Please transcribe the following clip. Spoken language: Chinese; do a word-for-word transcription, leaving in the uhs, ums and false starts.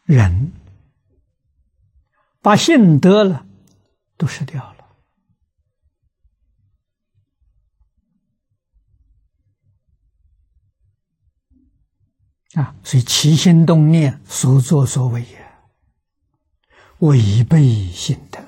人把性得了，都失掉了。啊，所以起心动念，所作所为也，违背性德。